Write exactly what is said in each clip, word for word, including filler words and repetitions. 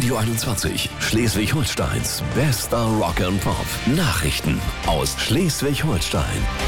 Radio einundzwanzig, Schleswig-Holsteins bester Rock and Pop. Nachrichten aus Schleswig-Holstein.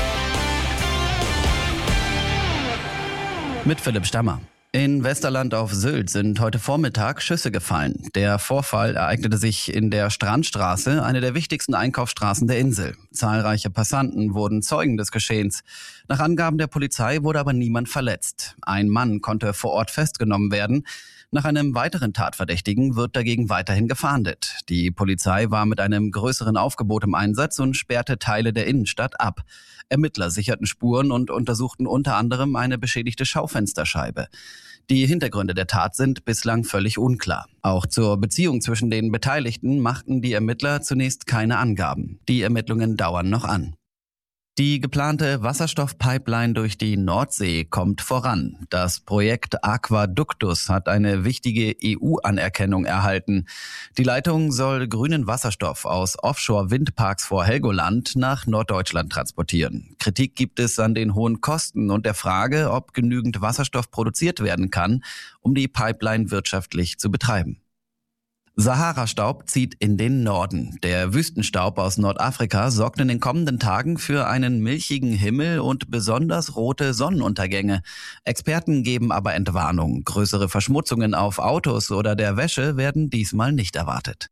Mit Philipp Stammer. In Westerland auf Sylt sind heute Vormittag Schüsse gefallen. Der Vorfall ereignete sich in der Strandstraße, eine der wichtigsten Einkaufsstraßen der Insel. Zahlreiche Passanten wurden Zeugen des Geschehens. Nach Angaben der Polizei wurde aber niemand verletzt. Ein Mann konnte vor Ort festgenommen werden. Nach einem weiteren Tatverdächtigen wird dagegen weiterhin gefahndet. Die Polizei war mit einem größeren Aufgebot im Einsatz und sperrte Teile der Innenstadt ab. Ermittler sicherten Spuren und untersuchten unter anderem eine beschädigte Schaufensterscheibe. Die Hintergründe der Tat sind bislang völlig unklar. Auch zur Beziehung zwischen den Beteiligten machten die Ermittler zunächst keine Angaben. Die Ermittlungen dauern noch an. Die geplante Wasserstoffpipeline durch die Nordsee kommt voran. Das Projekt Aquaductus hat eine wichtige E U-Anerkennung erhalten. Die Leitung soll grünen Wasserstoff aus Offshore-Windparks vor Helgoland nach Norddeutschland transportieren. Kritik gibt es an den hohen Kosten und der Frage, ob genügend Wasserstoff produziert werden kann, um die Pipeline wirtschaftlich zu betreiben. Sahara-Staub zieht in den Norden. Der Wüstenstaub aus Nordafrika sorgt in den kommenden Tagen für einen milchigen Himmel und besonders rote Sonnenuntergänge. Experten geben aber Entwarnung. Größere Verschmutzungen auf Autos oder der Wäsche werden diesmal nicht erwartet.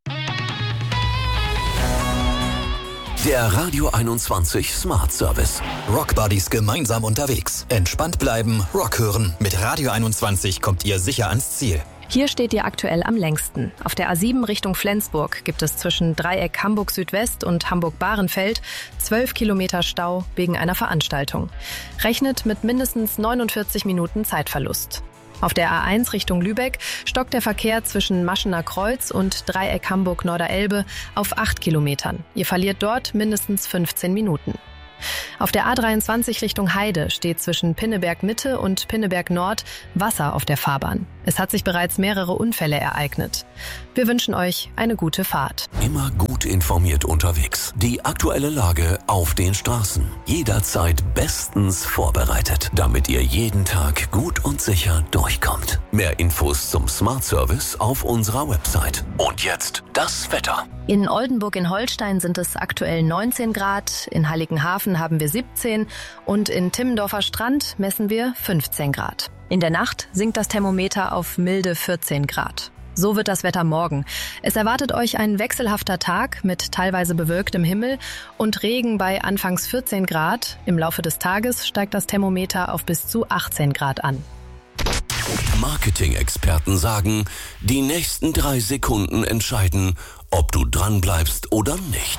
Der Radio einundzwanzig Smart Service. Rock Buddies gemeinsam unterwegs. Entspannt bleiben, Rock hören. Mit Radio einundzwanzig kommt ihr sicher ans Ziel. Hier steht ihr aktuell am längsten. Auf der A sieben Richtung Flensburg gibt es zwischen Dreieck Hamburg Südwest und Hamburg-Bahrenfeld zwölf Kilometer Stau wegen einer Veranstaltung. Rechnet mit mindestens neunundvierzig Minuten Zeitverlust. Auf der A eins Richtung Lübeck stockt der Verkehr zwischen Maschener Kreuz und Dreieck Hamburg-Norderelbe auf acht Kilometern. Ihr verliert dort mindestens fünfzehn Minuten. Auf der A dreiundzwanzig Richtung Heide steht zwischen Pinneberg Mitte und Pinneberg Nord Wasser auf der Fahrbahn. Es hat sich bereits mehrere Unfälle ereignet. Wir wünschen euch eine gute Fahrt. Immer gut informiert unterwegs. Die aktuelle Lage auf den Straßen. Jederzeit bestens vorbereitet, damit ihr jeden Tag gut und sicher durchkommt. Mehr Infos zum Smart Service auf unserer Website. Und jetzt das Wetter. In Oldenburg in Holstein sind es aktuell neunzehn Grad, in Heiligenhafen haben wir siebzehn und in Timmendorfer Strand messen wir fünfzehn Grad. In der Nacht sinkt das Thermometer auf milde vierzehn Grad. So wird das Wetter morgen. Es erwartet euch ein wechselhafter Tag mit teilweise bewölktem Himmel und Regen bei anfangs vierzehn Grad. Im Laufe des Tages steigt das Thermometer auf bis zu achtzehn Grad an. Marketing-Experten sagen, die nächsten drei Sekunden entscheiden, ob du dran bleibst oder nicht.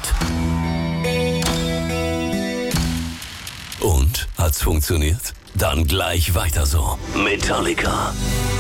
Und? Hat's funktioniert? Dann gleich weiter so. Metallica.